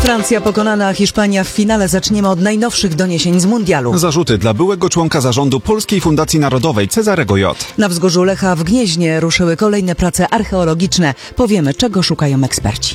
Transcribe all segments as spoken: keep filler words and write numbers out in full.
Francja pokonana, a Hiszpania w finale. Zaczniemy od najnowszych doniesień z mundialu. Zarzuty dla byłego członka zarządu Polskiej Fundacji Narodowej Cezarego J. Na wzgórzu Lecha w Gnieźnie ruszyły kolejne prace archeologiczne. Powiemy, czego szukają eksperci.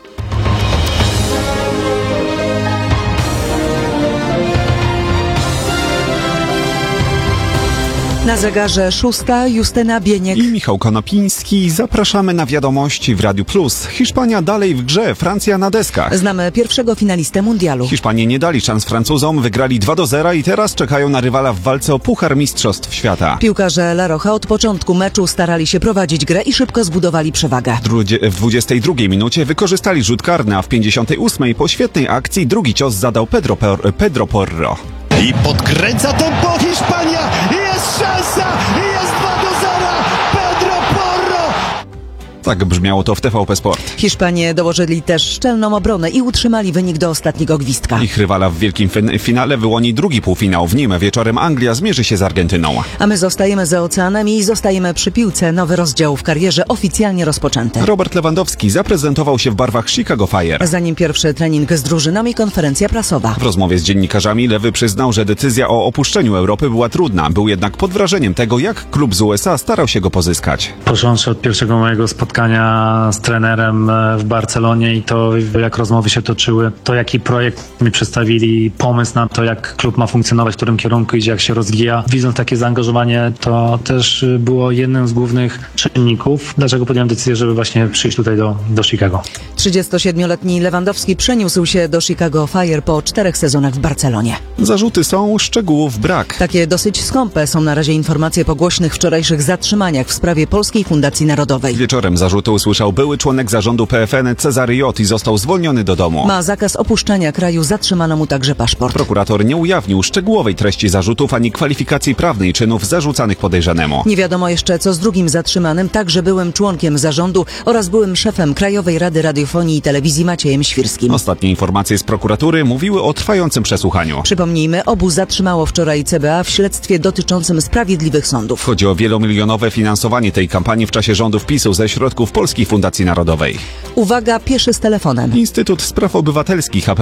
Na zegarze szósta, Justyna Bieniek i Michał Konopiński. Zapraszamy na wiadomości w Radiu Plus. Hiszpania dalej w grze, Francja na deskach. Znamy pierwszego finalistę mundialu. Hiszpanie nie dali szans Francuzom, wygrali dwa do zera i teraz czekają na rywala w walce o Puchar Mistrzostw Świata. Piłkarze La Roja od początku meczu starali się prowadzić grę i szybko zbudowali przewagę. W dwudziestej drugiej minucie wykorzystali rzut karny, a w pięćdziesiątej ósmej po świetnej akcji drugi cios zadał Pedro, Por- Pedro Porro. I podkręca tempo Hiszpania! Jest szansa! Jest dwa do zera! Pedro Porro! Tak brzmiało to w T V P Sport. Hiszpanie dołożyli też szczelną obronę i utrzymali wynik do ostatniego gwizdka. Ich rywala w wielkim fin- finale wyłoni drugi półfinał. W nim wieczorem Anglia zmierzy się z Argentyną. A my zostajemy za oceanem i zostajemy przy piłce. Nowy rozdział w karierze oficjalnie rozpoczęty. Robert Lewandowski zaprezentował się w barwach Chicago Fire. Zanim pierwszy trening z drużyną i konferencja prasowa. W rozmowie z dziennikarzami Lewy przyznał, że decyzja o opuszczeniu Europy była trudna. Był jednak pod wrażeniem tego, jak klub z U S A starał się go pozyskać. Począwszy od pierwszego mojego spotkania z trenerem w Barcelonie i to, jak rozmowy się toczyły, to jaki projekt mi przedstawili, pomysł na to, jak klub ma funkcjonować, w którym kierunku idzie, jak się rozwija. Widząc takie zaangażowanie, to też było jednym z głównych czynników, dlaczego podjąłem decyzję, żeby właśnie przyjść tutaj do, do Chicago. trzydziestosiedmioletni Lewandowski przeniósł się do Chicago Fire po czterech sezonach w Barcelonie. Zarzuty są, szczegółów brak. Takie dosyć skąpe są na razie informacje po głośnych wczorajszych zatrzymaniach w sprawie Polskiej Fundacji Narodowej. Wieczorem zarzuty usłyszał były członek zarządu P F N Cezary J. i został zwolniony do domu. Ma zakaz opuszczania kraju, zatrzymano mu także paszport. Prokurator nie ujawnił szczegółowej treści zarzutów ani kwalifikacji prawnej czynów zarzucanych podejrzanemu. Nie wiadomo jeszcze, co z drugim zatrzymanym, także byłym członkiem zarządu oraz byłym szefem Krajowej Rady Radiofonii i Telewizji Maciejem Świrskim. Ostatnie informacje z prokuratury mówiły o trwającym przesłuchaniu. Przypomnijmy, obu zatrzymało wczoraj C B A w śledztwie dotyczącym sprawiedliwych sądów. Chodzi o wielomilionowe finansowanie tej kampanii w czasie rządów PiSu ze środków Polskiej Fundacji Narodowej. Uwaga, pieszy z telefonem. Instytut Spraw Obywatelskich